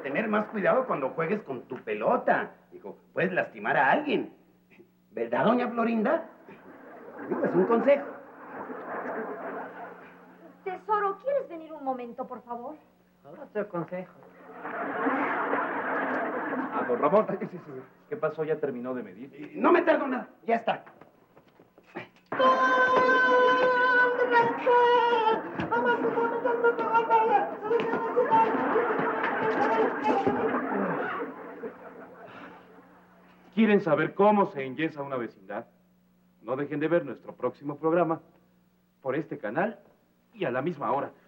tener más cuidado cuando juegues con tu pelota. Dijo, puedes lastimar a alguien. ¿Verdad, doña Florinda? Digo, es un consejo. Tesoro, ¿quieres venir un momento, por favor? Ahora te aconsejo. Ah, don Ramón. Sí, señor. ¿Qué pasó? ¿Ya terminó de medir? No me tardo nada, ya está. ¿Quieren saber cómo se enyesa una vecindad? No dejen de ver nuestro próximo programa por este canal y a la misma hora.